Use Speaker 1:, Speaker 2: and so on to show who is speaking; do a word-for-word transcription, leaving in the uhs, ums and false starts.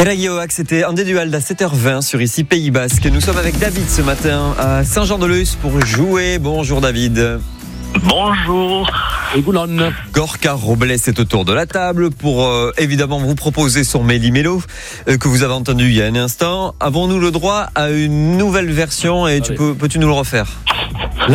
Speaker 1: Et la Guéoac, c'était un des duels à sept heures vingt sur ici Pays Basque. Nous sommes avec David ce matin à Saint-Jean-de-Luz pour jouer. Bonjour David.
Speaker 2: Bonjour.
Speaker 1: Gorka Robles est autour de la table pour euh, évidemment vous proposer son Méli-Mélo euh, que vous avez entendu il y a un instant. Avons-nous le droit à une nouvelle version et tu peux, peux-tu nous le refaire ?